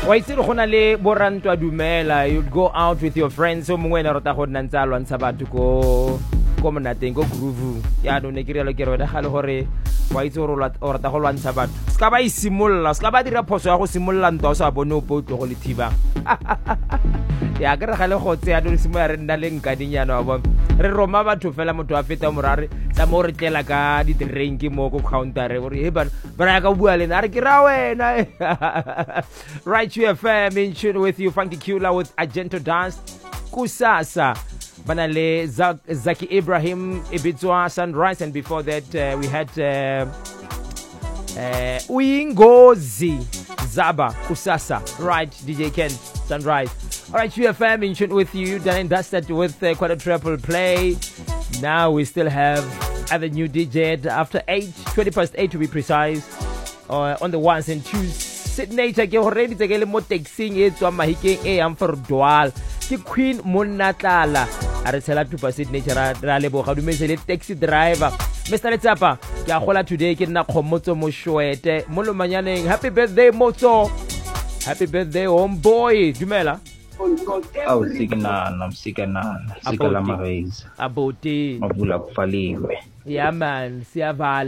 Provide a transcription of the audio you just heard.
wa itse go na le borantwa dumela, you'd go out with your friends so mongwe ene rota go nna ntse a lwantsha batho ko monateng go groove ya no ne ke rialo ke re ga le gore wa itse o rata go lwantsha batho ska ba isimolla, ska ba dira phoso ya go simolla ntwa o sa bone o potlo go le thiba ya ke re ga le go tseya do simo ya re nna le nkadinyana wa bona re roma batho fela motho a feta morare tsa mo re tlela ka di drink mo go counter re he bana ya ka bua le na re ke ra wena right you FM in tune with you Funky Kula with Agento Dance Kusasa Banale Zaki Ibrahim Ibizwa Sunrise, and before that we had Uyingozi Zaba Kusasa, right? DJ Ken Sunrise. Alright, UFM in tune with you. Done and dusted with quite a triple play. Now we still have other new DJ after 20 past 8 to be precise. On the ones and twos. Signature ke already tsegele mo taxing e tswa mahikeng e yang for dual. Ke Queen Monatlala. A re tshela tupa signature ra leboga dumetse le taxi driver Mr. Letsapa ke a gola today ke nna Khomotso Moshwete mo lomanyaneng. Happy birthday Motso, happy birthday homeboy. Dumela sikanana sikala marezi aboti mabula kufaliwe yeah man siyavala.